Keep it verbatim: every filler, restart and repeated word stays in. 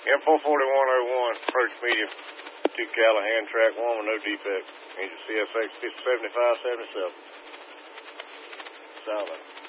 M four forty-one oh one, approach medium, two Callahan, track one with no defect. Engine C S X seventy-five seventy-seven. Silent.